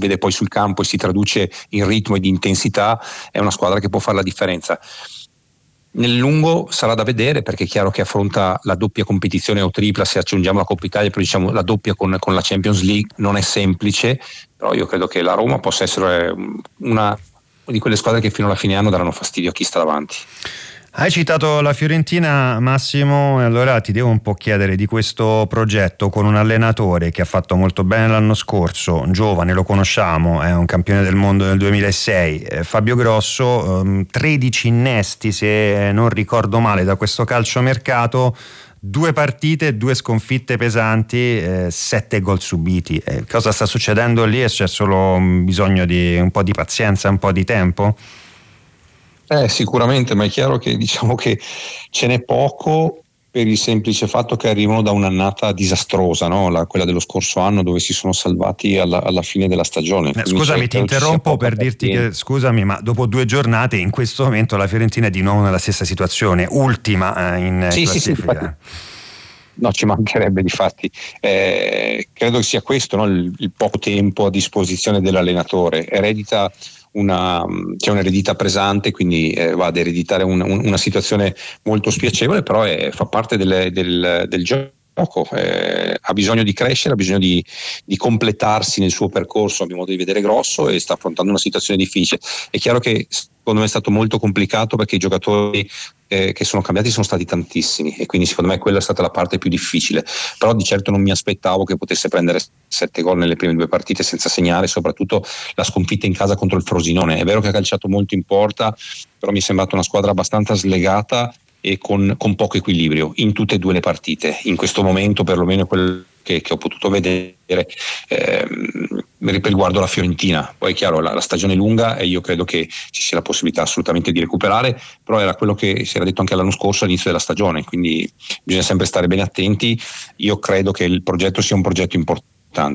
vede poi sul campo e si traduce in ritmo e di intensità, è una squadra che può fare la differenza. Nel lungo sarà da vedere, perché è chiaro che affronta la doppia competizione o tripla, se aggiungiamo la Coppa Italia, però diciamo la doppia con la Champions League non è semplice, però io credo che la Roma possa essere una di quelle squadre che fino alla fine anno daranno fastidio a chi sta davanti. Hai citato la Fiorentina, Massimo, e allora ti devo un po' chiedere di questo progetto con un allenatore che ha fatto molto bene l'anno scorso, giovane, lo conosciamo, è un campione del mondo nel 2006, Fabio Grosso, 13 innesti se non ricordo male da questo calciomercato, 2 partite, 2 sconfitte pesanti, 7 gol subiti. Cosa sta succedendo lì? C'è solo bisogno di un po' di pazienza, un po' di tempo? Sicuramente, ma è chiaro che diciamo che ce n'è poco per il semplice fatto che arrivano da un'annata disastrosa, no? Quella dello scorso anno, dove si sono salvati alla fine della stagione. Scusami, ti interrompo per dirti che, scusami, ma dopo 2 giornate in questo momento la Fiorentina è di nuovo nella stessa situazione, ultima in classifica. No, ci mancherebbe, difatti. Credo che sia questo, no? Il poco tempo a disposizione dell'allenatore. C'è un'eredità pesante, quindi va ad ereditare una situazione molto spiacevole, però fa parte del gioco. Ha bisogno di crescere, ha bisogno di completarsi nel suo percorso, a mio modo di vedere, grosso, e sta affrontando una situazione difficile. È chiaro che secondo me è stato molto complicato, perché i giocatori che sono cambiati sono stati tantissimi, e quindi secondo me quella è stata la parte più difficile, però di certo non mi aspettavo che potesse prendere 7 gol nelle prime 2 partite senza segnare, soprattutto la sconfitta in casa contro il Frosinone. È vero che ha calciato molto in porta, però mi è sembrata una squadra abbastanza slegata e con poco equilibrio in tutte e 2 le partite. In questo momento, perlomeno quello che ho potuto vedere, riguardo la Fiorentina. Poi è chiaro, la stagione è lunga e io credo che ci sia la possibilità assolutamente di recuperare, però era quello che si era detto anche l'anno scorso all'inizio della stagione, quindi bisogna sempre stare bene attenti. Io credo che il progetto sia un progetto importante,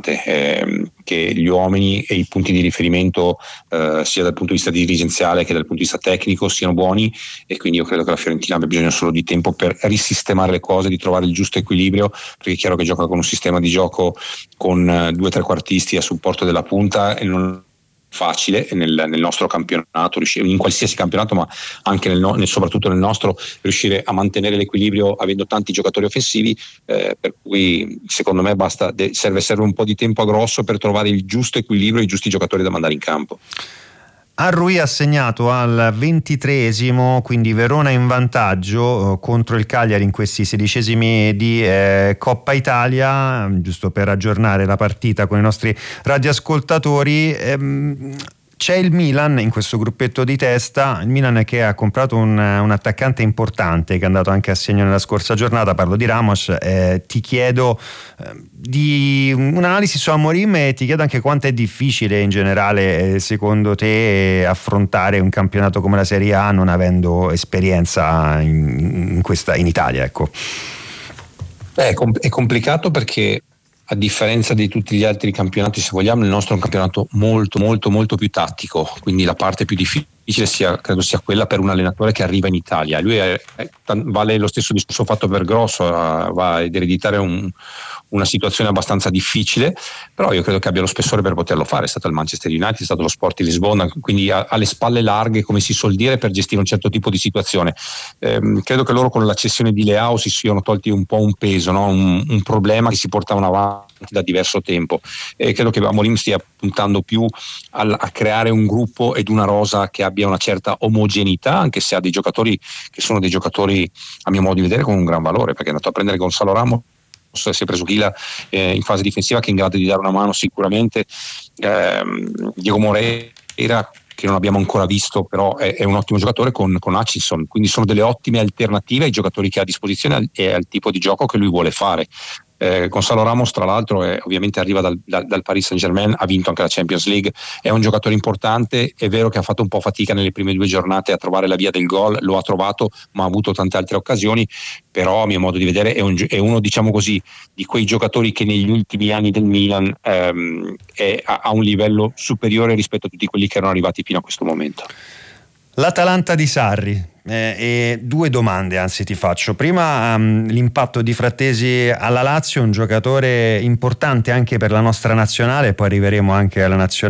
che gli uomini e i punti di riferimento sia dal punto di vista dirigenziale che dal punto di vista tecnico siano buoni, e quindi io credo che la Fiorentina abbia bisogno solo di tempo per risistemare le cose, di trovare il giusto equilibrio, perché è chiaro che gioca con un sistema di gioco con 2 trequartisti a supporto della punta, e non facile nel nostro campionato, in qualsiasi campionato, ma anche soprattutto nel nostro, riuscire a mantenere l'equilibrio avendo tanti giocatori offensivi, per cui secondo me serve un po' di tempo a Grosso per trovare il giusto equilibrio e i giusti giocatori da mandare in campo. Arrui ha segnato al 23esimo, quindi Verona in vantaggio contro il Cagliari in questi 16esimi di Coppa Italia. Giusto per aggiornare la partita con i nostri radioascoltatori, c'è il Milan in questo gruppetto di testa, il Milan che ha comprato un attaccante importante che è andato anche a segno nella scorsa giornata, parlo di Ramos. Ti chiedo di un'analisi su Amorim, e ti chiedo anche quanto è difficile in generale secondo te affrontare un campionato come la Serie A non avendo esperienza in Italia, ecco. È complicato, perché a differenza di tutti gli altri campionati, se vogliamo, il nostro è un campionato molto molto molto più tattico, quindi la parte più difficile credo sia quella per un allenatore che arriva in Italia. Lui vale lo stesso discorso fatto per Grosso, va ad ereditare una situazione abbastanza difficile, però io credo che abbia lo spessore per poterlo fare. È stato il Manchester United, è stato lo Sporting Lisbona, quindi ha le spalle larghe, come si suol dire, per gestire un certo tipo di situazione. Credo che loro con la cessione di Leao si siano tolti un po' un peso, no? un problema che si portavano avanti da diverso tempo, e credo che Amorim stia puntando più a creare un gruppo ed una rosa che abbia una certa omogeneità, anche se ha dei giocatori che sono dei giocatori, a mio modo di vedere, con un gran valore, perché è andato a prendere Gonzalo Ramos, si è preso Chila in fase difensiva, che è in grado di dare una mano sicuramente. Diego Moreira, che non abbiamo ancora visto, però è un ottimo giocatore con Hutchinson, quindi sono delle ottime alternative ai giocatori che ha a disposizione e al tipo di gioco che lui vuole fare. Gonzalo Ramos, tra l'altro, ovviamente arriva dal Paris Saint-Germain, ha vinto anche la Champions League, è un giocatore importante. È vero che ha fatto un po' fatica nelle prime 2 giornate a trovare la via del gol, lo ha trovato, ma ha avuto tante altre occasioni, però a mio modo di vedere è uno, diciamo così, di quei giocatori che negli ultimi anni del Milan ha un livello superiore rispetto a tutti quelli che erano arrivati fino a questo momento. L'Atalanta di Sarri, e 2 domande anzi ti faccio. Prima, l'impatto di Frattesi alla Lazio, un giocatore importante anche per la nostra nazionale, poi arriveremo anche alla nazionale